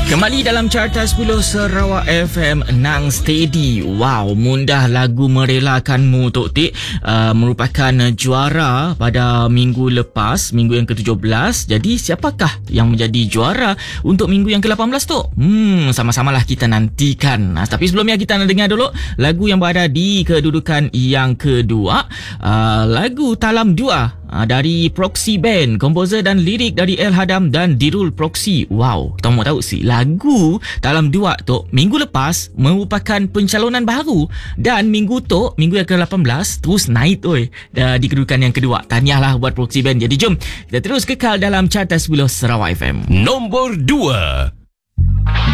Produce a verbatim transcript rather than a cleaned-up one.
Kembali dalam Carta sepuluh Sarawak F M Nang Steady. Wow, mundah lagu Merelakanmu Tok Tik uh, merupakan juara pada minggu lepas, minggu yang ke tujuh belas. Jadi siapakah yang menjadi juara untuk minggu yang ke lapan belas Tok? Hmm, sama-samalah kita nantikan. Nah, tapi sebelumnya kita nak dengar dulu lagu yang berada di kedudukan yang kedua. Uh, lagu Talam Dua uh, dari Proxy Band, komposer dan lirik dari El Hadam dan Dirul Proxy. Wow, kita mau tahu sih lagu Talam Dua tu minggu lepas merupakan pencalonan baru dan minggu tu, minggu yang ke lapan belas terus naik oi di kedudukan yang kedua. Tahniahlah buat Proxy Band. Jadi jom kita terus kekal dalam Carta sepuluh Sarawak F M. Nombor dua.